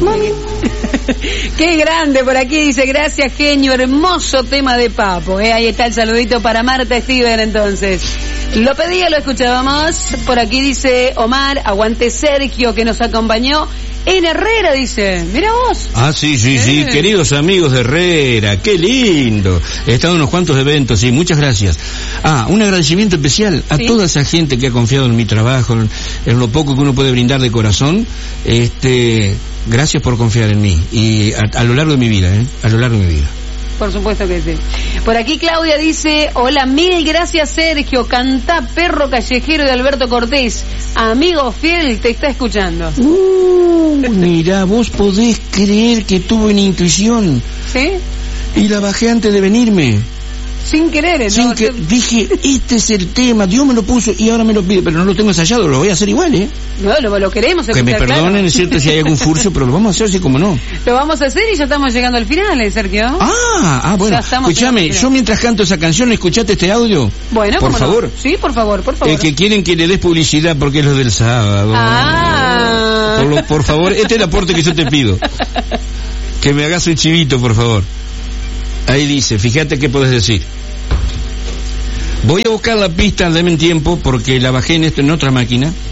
mami. Qué grande, por aquí dice, gracias genio, hermoso tema de Papo. Ahí está el saludito para Marta Steven entonces. Lo pedía, lo escuchábamos. Por aquí dice Omar, aguante Sergio que nos acompañó en Herrera, dice. Mira vos. Ah, sí, queridos amigos de Herrera, qué lindo. He estado en unos cuantos eventos, sí, muchas gracias. Un agradecimiento especial a toda esa gente que ha confiado en mi trabajo, en lo poco que uno puede brindar de corazón. Gracias por confiar en mí y a lo largo de mi vida, a lo largo de mi vida. Por supuesto que sí. Por aquí Claudia dice, hola, mil gracias Sergio, cantá Perro Callejero de Alberto Cortés. Amigo fiel, te está escuchando. Mira, vos podés creer que tuve una intuición. ¿Sí? Y la bajé antes de venirme. Sin querer, ¿no? Dije, este es el tema, Dios me lo puso y ahora me lo pide, pero no lo tengo ensayado, lo voy a hacer igual, No, lo queremos escuchar, que me perdonen, claro. Es cierto, si hay algún furcio, pero lo vamos a hacer así como no. Lo vamos a hacer y ya estamos llegando al final, Sergio. Bueno, escúchame, yo mientras canto esa canción, ¿escuchaste este audio? Bueno, por favor. No? Sí, por favor. Que quieren que le des publicidad porque es lo del sábado. Por favor, este es el aporte que yo te pido. Que me hagas un chivito, por favor. Ahí dice, fíjate qué podés decir. Voy a buscar la pista, dame tiempo, porque la bajé en otra máquina.